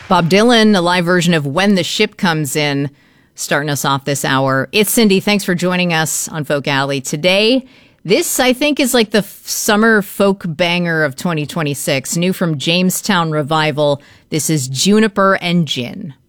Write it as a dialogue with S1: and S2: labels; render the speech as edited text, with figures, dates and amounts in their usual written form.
S1: Bob Dylan, a live version of When the Ship Comes In, starting us off this hour. It's Cindy. Thanks for joining us on Folk Alley today. This, I think, is like the summer folk banger of 2026. New from Jamestown Revival. This is Juniper and Gin.